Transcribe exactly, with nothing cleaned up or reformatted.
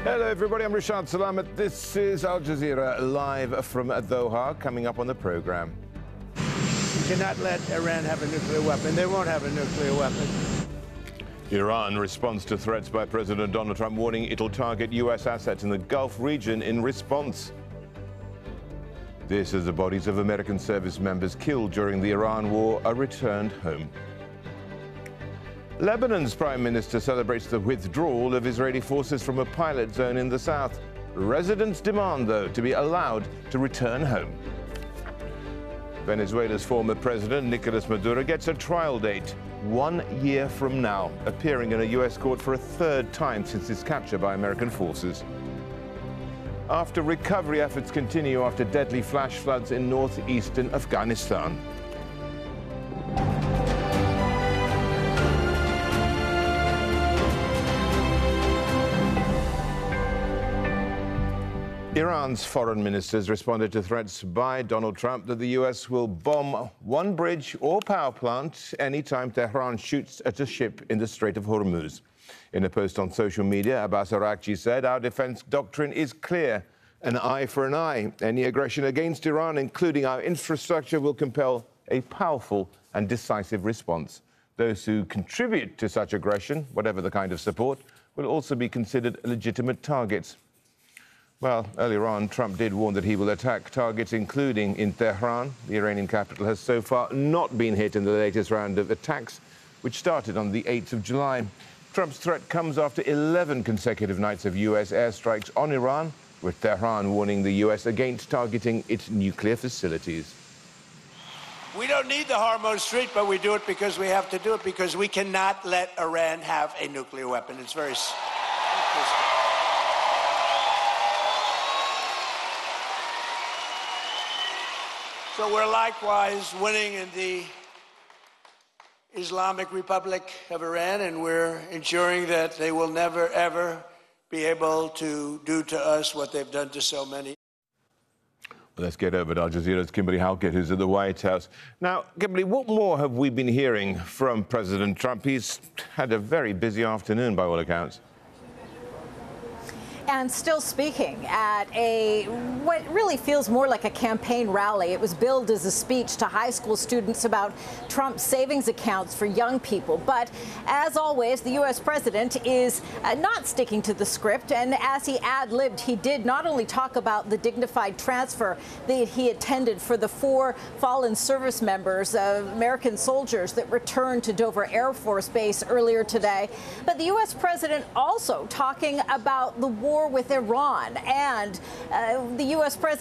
Hello, everybody. I'm Rashad Salamat. This is Al Jazeera live from Doha. Coming up on the program. We cannot let Iran have a nuclear weapon. They won't have a nuclear weapon. Iran responds to threats by President Donald Trump, warning it'll target U S assets in the Gulf region in response. This as the bodies of American service members killed during the Iran war are returned home. Lebanon's prime minister celebrates the withdrawal of Israeli forces from a pilot zone in the south. Residents demand, though, to be allowed to return home. Venezuela's former president, Nicolas Maduro, gets a trial date one year from now, appearing in a U S court for a third time since his capture by American forces. After recovery efforts continue after deadly flash floods in northeastern Afghanistan. Iran's foreign ministers responded to threats by Donald Trump that the U S will bomb one bridge or power plant anytime Tehran shoots at a ship in the Strait of Hormuz. In a post on social media, Abbas Araghchi said, "Our defense doctrine is clear. An eye for an eye. Any aggression against Iran, including our infrastructure, will compel a powerful and decisive response. Those who contribute to such aggression, whatever the kind of support, will also be considered legitimate targets." Well, earlier on, Trump did warn that he will attack targets, including in Tehran. The Iranian capital has so far not been hit in the latest round of attacks, which started on the eighth of July. Trump's threat comes after eleven consecutive nights of U S airstrikes on Iran, with Tehran warning the U S against targeting its nuclear facilities. We don't need the Hormuz Strait, but we do it because we have to do it, because we cannot let Iran have a nuclear weapon. It's very simple. So we're likewise winning in the Islamic Republic of Iran, and we're ensuring that they will never, ever be able to do to us what they've done to so many. Well, let's get over to Al Jazeera's Kimberly Halkett, who's at the White House. Now, Kimberly, what more have we been hearing from President Trump? He's had a very busy afternoon, by all accounts. And still speaking at a what really feels more like a campaign rally. It was billed as a speech to high school students about Trump's savings accounts for young people. But as always, the U S president is uh, not sticking to the script. And as he ad-libbed, he did not only talk about the dignified transfer that he attended for the four fallen service members, uh, American soldiers that returned to Dover Air Force Base earlier today, but the U S president also talking about the war with Iran, and uh, the U S president